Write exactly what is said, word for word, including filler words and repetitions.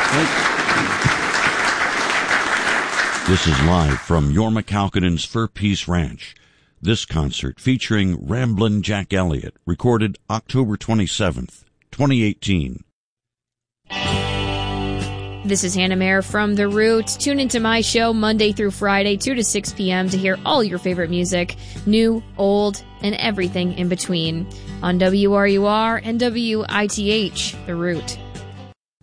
This is live from Jorma Kaukonen's Fur Peace Ranch. This concert featuring Ramblin' Jack Elliott, recorded October twenty-seventh, twenty eighteen. This is Hannah Mayer from The Root. Tune into my show Monday through Friday, two to six p.m. to hear all your favorite music, new, old, and everything in between, on W R U R and W I T H, The Root.